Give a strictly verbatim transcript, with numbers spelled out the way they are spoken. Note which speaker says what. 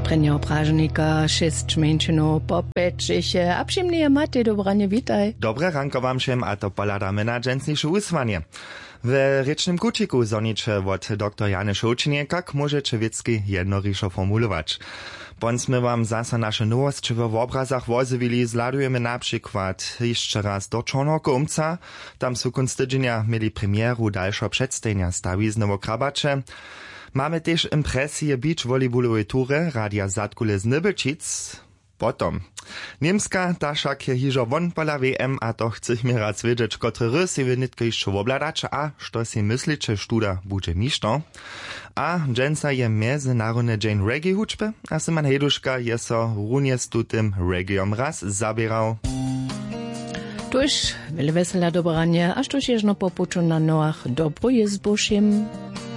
Speaker 1: Trenio Pražnika, šest menšinov po pečeše. A přimnie Matej, dobranie, witaj.
Speaker 2: Dobre ranko wam všem, a to poladamy na dżęsniejsze uswanie. W rycznym kuciku zonicze od dr Jany Šoučenie, jak możecie wiecki jednoriszo formulować. Bądźmy wam zasa nasze nowości w obrazach wozywili, zladujemy na przykład jeszcze raz do Czarnokomca, tam są kunc tydzienia mieli premieru dalszego przedstawienia stawiznego krabacze. Mamy też impresję beach volleyballowej tury Radia Zadkule z Nybelčic. Potom. Niemska ta však je hižo von pola W M, a to chcich mi rad svedžeć, kotry rys je vynitke jeszcze wobladać, a što si mysliče študa bude mišto. A dżęsa je międzynarodne Jane Reggae hučbe, a Simon Heduška je so runie z tutym reggaeom raz zabierał.
Speaker 1: Tuż, wiele wesela dobranie, a sztuż jeżno popuczu na noach dobro jest bošiem.